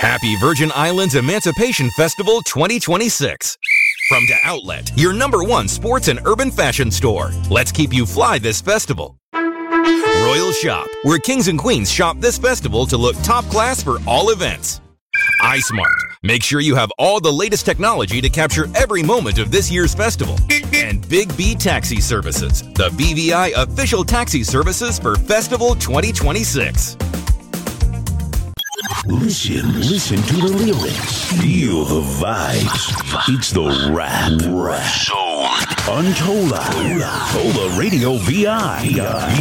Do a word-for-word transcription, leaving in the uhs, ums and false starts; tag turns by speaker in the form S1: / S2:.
S1: Happy Virgin Islands Emancipation Festival twenty twenty-six. From To Outlet, your number one sports and urban fashion store. Let's keep you fly this festival. Royal Shop, where kings and queens shop this festival to look top class for all events. iSmart, make sure you have all the latest technology to capture every moment of this year's festival. And Big B Taxi Services, the B V I official taxi services for Festival twenty twenty-six.
S2: Listen, listen to the lyrics. Feel the vibes. It's the Rap Rap Zone. Untold. Tola Radio V I.